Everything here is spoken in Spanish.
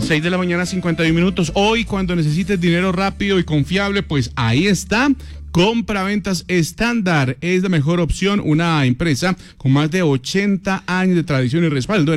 6 de la mañana, 51 minutos. Hoy, cuando necesites dinero rápido y confiable, pues ahí está. Compraventas Estándar es la mejor opción, una empresa con más de 80 años de tradición y respaldo